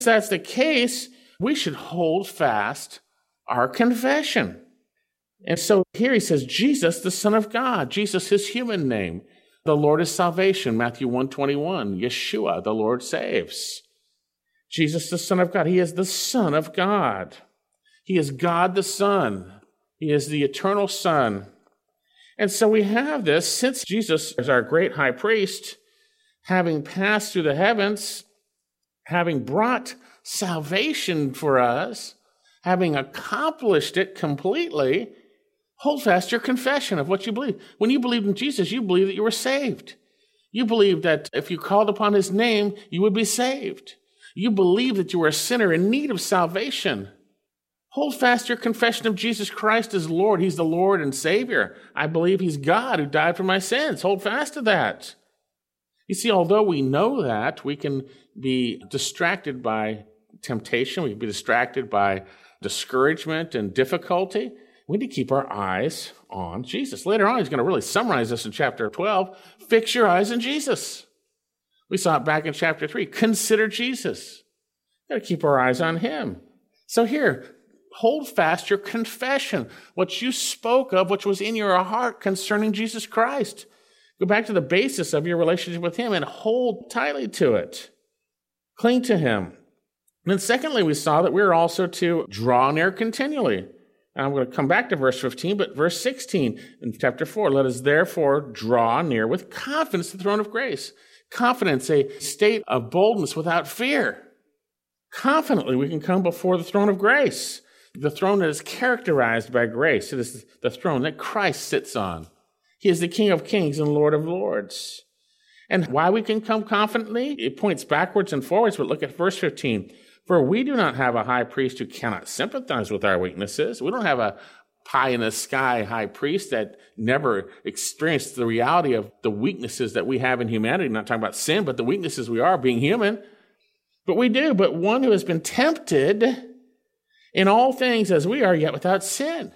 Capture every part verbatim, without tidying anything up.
If that's the case, we should hold fast our confession. And so here he says, Jesus, the Son of God, Jesus, his human name. The Lord is salvation, Matthew one twenty-one. Yeshua, the Lord saves. Jesus, the Son of God. He is the Son of God. He is God the Son. He is the eternal Son. And so we have this, since Jesus is our great high priest, having passed through the heavens, having brought salvation for us, having accomplished it completely, hold fast your confession of what you believe. When you believed in Jesus, you believed that you were saved. You believed that if you called upon his name, you would be saved. You believed that you were a sinner in need of salvation. Hold fast your confession of Jesus Christ as Lord. He's the Lord and Savior. I believe he's God who died for my sins. Hold fast to that. You see, although we know that, we can be distracted by temptation. We can be distracted by discouragement and difficulty. We need to keep our eyes on Jesus. Later on, he's going to really summarize this in chapter twelve. Fix your eyes on Jesus. We saw it back in chapter three. Consider Jesus. We've got to keep our eyes on him. So here, hold fast your confession, what you spoke of, which was in your heart concerning Jesus Christ. Go back to the basis of your relationship with him and hold tightly to it. Cling to him. And then secondly, we saw that we are also to draw near continually. And I'm going to come back to verse fifteen, but verse sixteen in chapter four, let us therefore draw near with confidence to the throne of grace. Confidence, a state of boldness without fear. Confidently, we can come before the throne of grace. The throne that is characterized by grace. It is the throne that Christ sits on. He is the King of kings and Lord of lords. And why we can come confidently? It points backwards and forwards, but look at verse fifteen. For we do not have a high priest who cannot sympathize with our weaknesses. We don't have a pie-in-the-sky high priest that never experienced the reality of the weaknesses that we have in humanity. I'm not talking about sin, but the weaknesses we are being human. But we do, but one who has been tempted in all things as we are, yet without sin.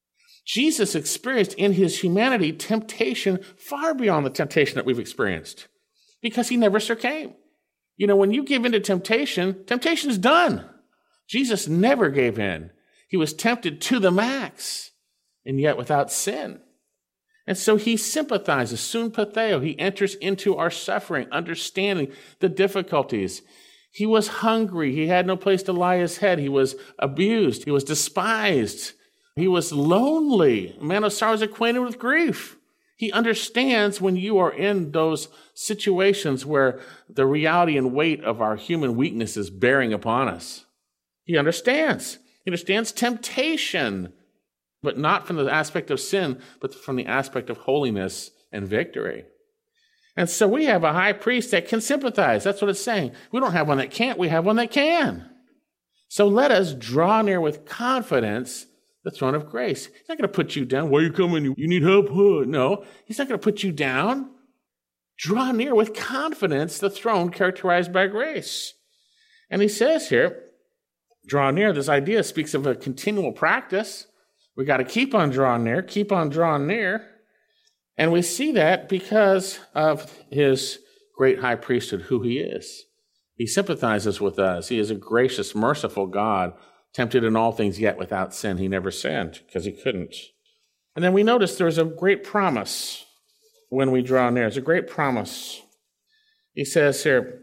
Jesus experienced in his humanity temptation far beyond the temptation that we've experienced because he never succumbed. You know, when you give in to temptation, temptation is done. Jesus never gave in. He was tempted to the max and yet without sin. And so he sympathizes, sympatheo. He enters into our suffering, understanding the difficulties. He was hungry. He had no place to lie his head. He was abused. He was despised. He was lonely. A man of sorrows, acquainted with grief. He understands when you are in those situations where the reality and weight of our human weakness is bearing upon us. He understands. He understands temptation, but not from the aspect of sin, but from the aspect of holiness and victory. And so we have a high priest that can sympathize. That's what it's saying. We don't have one that can't. We have one that can. So let us draw near with confidence the throne of grace. He's not going to put you down. Why are you coming? You need help? No, he's not going to put you down. Draw near with confidence the throne characterized by grace. And he says here, draw near. This idea speaks of a continual practice. We got to keep on drawing near, keep on drawing near. And we see that because of his great high priesthood, who he is. He sympathizes with us. He is a gracious, merciful God, tempted in all things, yet without sin. He never sinned because he couldn't. And then we notice there's a great promise when we draw near. There's a great promise. He says here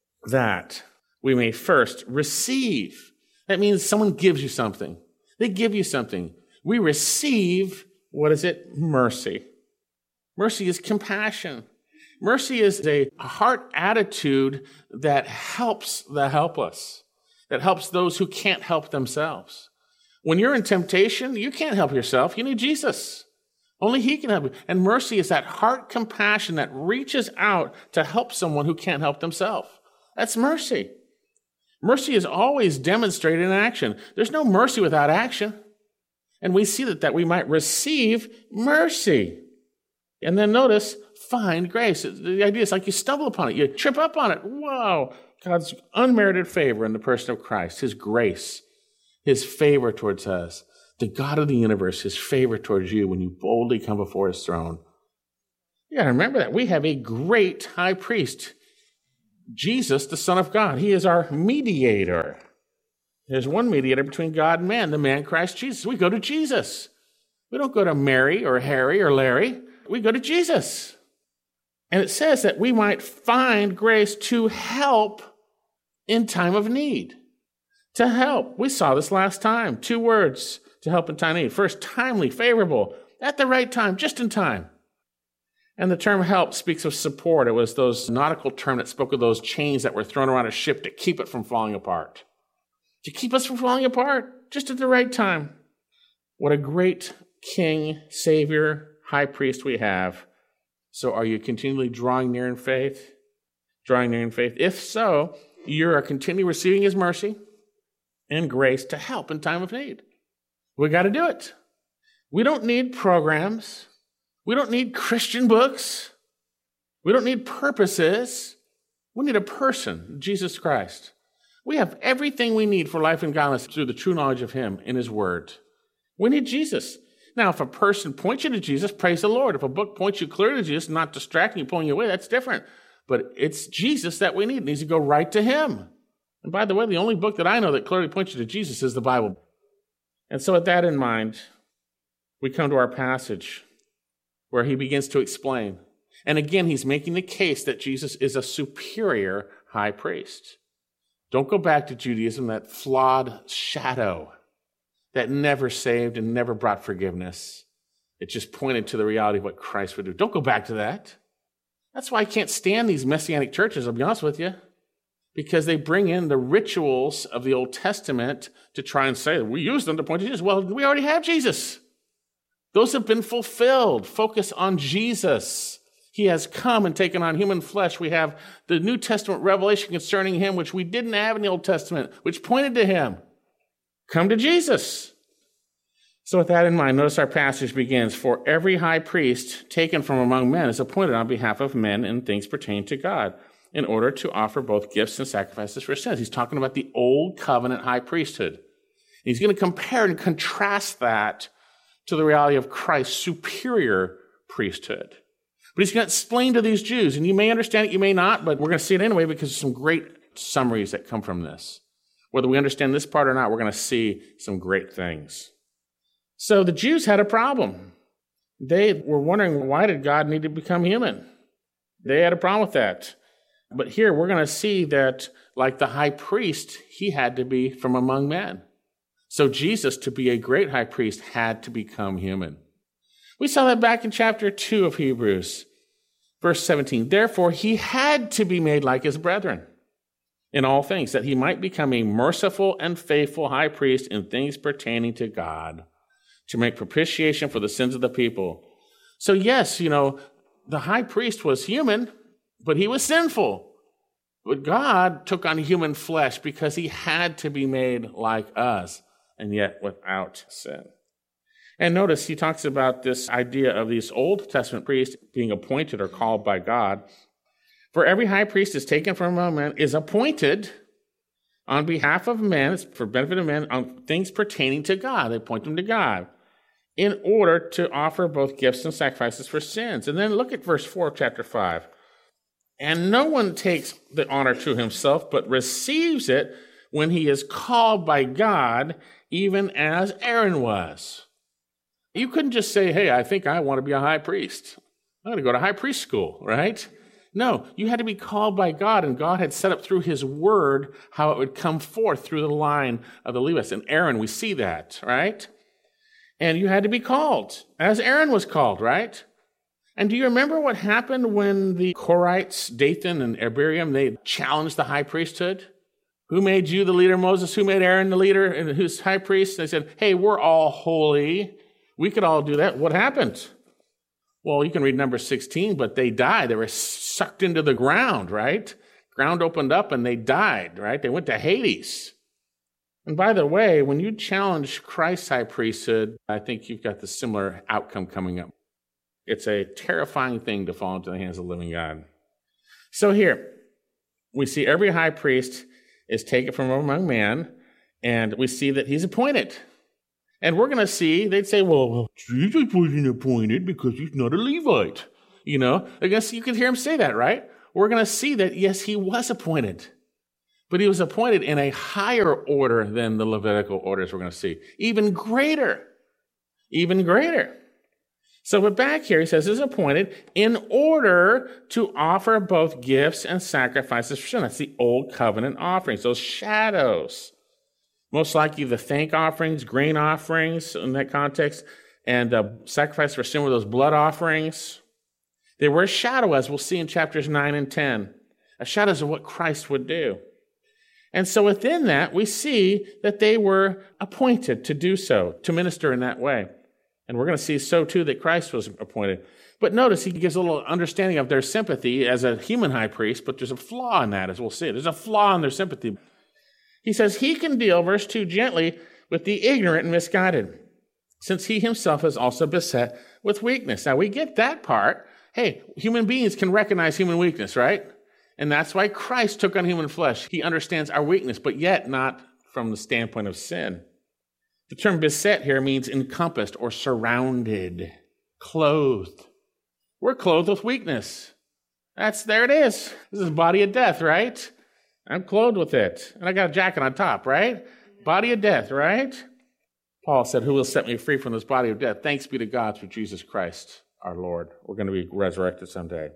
that we may first receive. That means someone gives you something. They give you something. We receive, what is it? Mercy. Mercy is compassion. Mercy is a heart attitude that helps the helpless, that helps those who can't help themselves. When you're in temptation, you can't help yourself. You need Jesus. Only he can help you. And mercy is that heart compassion that reaches out to help someone who can't help themselves. That's mercy. Mercy is always demonstrated in action. There's no mercy without action. And we see that, that we might receive mercy. And then notice, find grace. The idea is like you stumble upon it. You trip up on it. Whoa. God's unmerited favor in the person of Christ, his grace, his favor towards us. The God of the universe, his favor towards you when you boldly come before his throne. You got to remember that. We have a great high priest. Jesus, the Son of God. He is our mediator. There's one mediator between God and man, the man Christ Jesus. We go to Jesus. We don't go to Mary or Harry or Larry. We go to Jesus. And it says that we might find grace to help in time of need. To help. We saw this last time. Two words to help in time of need. First, timely, favorable, at the right time, just in time. And the term help speaks of support. It was those nautical term that spoke of those chains that were thrown around a ship to keep it from falling apart. To keep us from falling apart, just at the right time. What a great King, Savior, High Priest we have. So are you continually drawing near in faith? Drawing near in faith? If so, you are continually receiving his mercy and grace to help in time of need. We got to do it. We don't need programs. We don't need Christian books. We don't need purposes. We need a person, Jesus Christ. We have everything we need for life and godliness through the true knowledge of him in his word. We need Jesus. Now, if a person points you to Jesus, praise the Lord. If a book points you clearly to Jesus, not distracting you, pulling you away, that's different. But it's Jesus that we need. It needs to go right to him. And by the way, the only book that I know that clearly points you to Jesus is the Bible. And so with that in mind, we come to our passage where he begins to explain. And again, he's making the case that Jesus is a superior high priest. Don't go back to Judaism, that flawed shadow that never saved and never brought forgiveness. It just pointed to the reality of what Christ would do. Don't go back to that. That's why I can't stand these Messianic churches, I'll be honest with you, because they bring in the rituals of the Old Testament to try and say, we use them to point to Jesus. Well, we already have Jesus. Those have been fulfilled. Focus on Jesus. He has come and taken on human flesh. We have the New Testament revelation concerning him, which we didn't have in the Old Testament, which pointed to him. Come to Jesus. So with that in mind, notice our passage begins, for every high priest taken from among men is appointed on behalf of men in things pertaining to God, in order to offer both gifts and sacrifices for sins. He's talking about the old covenant high priesthood. He's going to compare and contrast that to the reality of Christ's superior priesthood. But he's going to explain to these Jews, and you may understand it, you may not, but we're going to see it anyway because there's some great summaries that come from this. Whether we understand this part or not, we're going to see some great things. So the Jews had a problem. They were wondering, why did God need to become human? They had a problem with that. But here we're going to see that, like the high priest, he had to be from among men. So Jesus, to be a great high priest, had to become human. We saw that back in chapter two of Hebrews, verse seventeen. Therefore, he had to be made like his brethren in all things, that he might become a merciful and faithful high priest in things pertaining to God, to make propitiation for the sins of the people. So yes, you know, the high priest was human, but he was sinful. But God took on human flesh because he had to be made like us, and yet without sin. And notice he talks about this idea of these Old Testament priests being appointed or called by God. For every high priest is taken from among men, is appointed on behalf of men, it's for benefit of men, on things pertaining to God. They point them to God in order to offer both gifts and sacrifices for sins. And then look at verse four of chapter five. And no one takes the honor to himself, but receives it when he is called by God, even as Aaron was. You couldn't just say, hey, I think I want to be a high priest. I'm going to go to high priest school, right? No, you had to be called by God, and God had set up through his word how it would come forth through the line of the Levites. And Aaron, we see that, right? And you had to be called, as Aaron was called, right? And do you remember what happened when the Korites, Dathan and Abiram, they challenged the high priesthood? Who made you the leader, Moses? Who made Aaron the leader and who's high priest? They said, hey, we're all holy. We could all do that. What happened? Well, you can read number sixteen, but they died. They were sucked into the ground, right? Ground opened up and they died, right? They went to Hades. And by the way, when you challenge Christ's high priesthood, I think you've got the similar outcome coming up. It's a terrifying thing to fall into the hands of the living God. So here, we see every high priest is taken from among men, and we see that he's appointed. And we're going to see, they'd say, well, Jesus wasn't appointed because he's not a Levite. You know, I guess you could hear him say that, right? we're going to see that, yes, he was appointed. But he was appointed in a higher order than the Levitical orders we're going to see. Even greater. Even greater. So, but back here, he says, is appointed in order to offer both gifts and sacrifices for sin. That's the old covenant offerings, those shadows. Most likely the thank offerings, grain offerings in that context, and uh, sacrifice for sin were those blood offerings. They were a shadow, as we'll see in chapters nine and ten. A shadows of what Christ would do. And so within that, we see that they were appointed to do so, to minister in that way. And we're going to see so too that Christ was appointed. But notice he gives a little understanding of their sympathy as a human high priest, but there's a flaw in that, as we'll see. There's a flaw in their sympathy. He says he can deal, verse two, gently with the ignorant and misguided, since he himself is also beset with weakness. Now we get that part. Hey, human beings can recognize human weakness, right? And that's why Christ took on human flesh. He understands our weakness, but yet not from the standpoint of sin. The term beset here means encompassed or surrounded, clothed. We're clothed with weakness. That's, there it is. This is body of death, right? I'm clothed with it. And I got a jacket on top, right? Body of death, right? Paul said, who will set me free from this body of death? Thanks be to God through Jesus Christ, our Lord. We're going to be resurrected someday.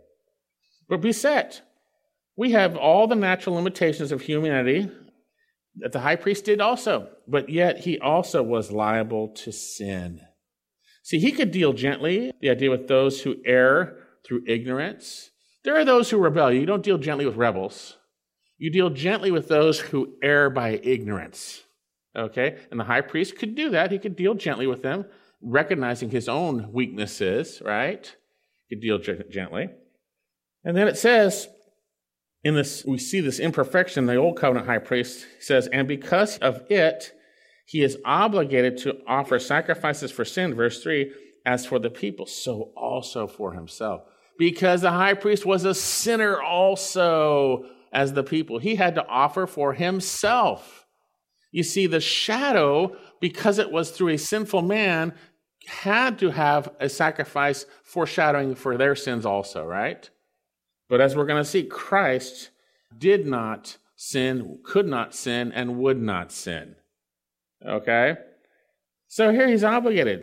But beset. We have all the natural limitations of humanity that the high priest did also, but yet he also was liable to sin. See, he could deal gently, the idea with those who err through ignorance. There are those who rebel. You don't deal gently with rebels. You deal gently with those who err by ignorance. Okay? And the high priest could do that. He could deal gently with them, recognizing his own weaknesses, right? He could deal gently. And then it says, in this, we see this imperfection. The old covenant high priest says, and because of it, he is obligated to offer sacrifices for sin, verse three, as for the people, so also for himself. Because the high priest was a sinner also as the people. He had to offer for himself. You see, the shadow, because it was through a sinful man, had to have a sacrifice foreshadowing for their sins also, right? But as we're going to see, Christ did not sin, could not sin, and would not sin. Okay? So here he's obligated.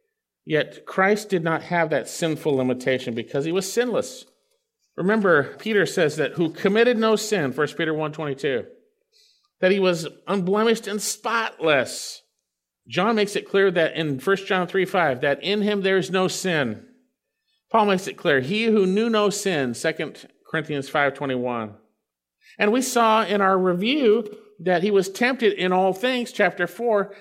Yet Christ did not have that sinful limitation because he was sinless. Remember, Peter says that who committed no sin, First Peter one twenty-two, that he was unblemished and spotless. John makes it clear that in First John three five, that in him there is no sin. Paul makes it clear, he who knew no sin, Second Corinthians five twenty-one. And we saw in our review that he was tempted in all things, chapter four,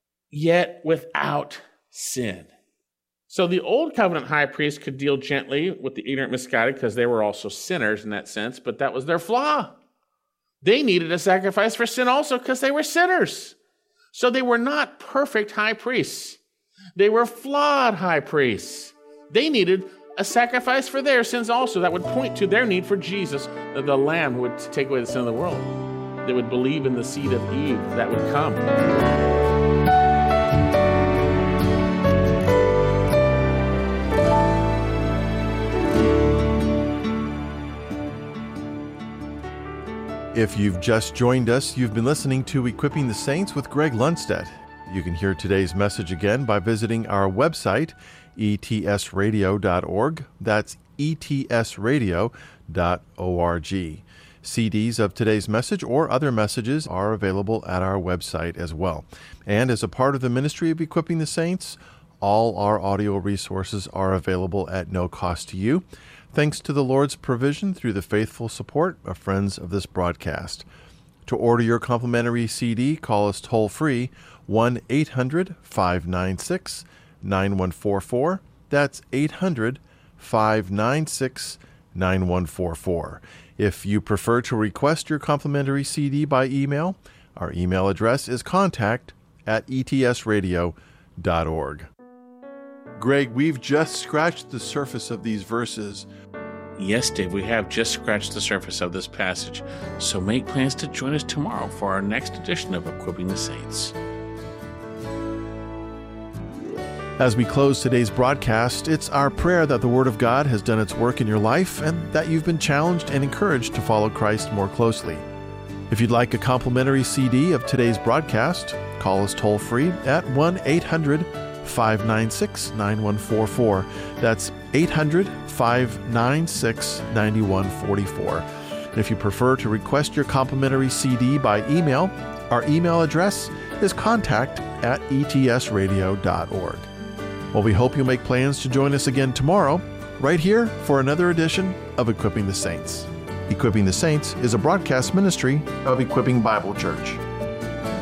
yet without sin. So the old covenant high priest could deal gently with the ignorant misguided because they were also sinners in that sense, but that was their flaw. They needed a sacrifice for sin also because they were sinners. So they were not perfect high priests. They were flawed high priests. They needed a sacrifice for their sins also that would point to their need for Jesus, the Lamb who would take away the sin of the world. They would believe in the seed of Eve that would come. If you've just joined us, you've been listening to Equipping the Saints with Greg Lundstedt. You can hear today's message again by visiting our website, e t s radio dot org. That's e t s radio dot org. C Ds of today's message or other messages are available at our website as well. And as a part of the ministry of Equipping the Saints, all our audio resources are available at no cost to you, thanks to the Lord's provision through the faithful support of friends of this broadcast. To order your complimentary C D, call us toll-free, one eight hundred five nine six nine one four four. That's eight hundred five nine six nine one four four. If you prefer to request your complimentary C D by email, our email address is contact at e t s radio dot org. Greg, we've just scratched the surface of these verses. Yes, Dave, we have just scratched the surface of this passage. So make plans to join us tomorrow for our next edition of Equipping the Saints. As we close today's broadcast, it's our prayer that the Word of God has done its work in your life and that you've been challenged and encouraged to follow Christ more closely. If you'd like a complimentary C D of today's broadcast, call us toll-free at one eight hundred five nine six nine one four four. That's eight hundred five nine six nine one four four. If you prefer to request your complimentary C D by email, our email address is contact at e t s radio dot org. Well, we hope you'll make plans to join us again tomorrow, right here for another edition of Equipping the Saints. Equipping the Saints is a broadcast ministry of Equipping Bible Church.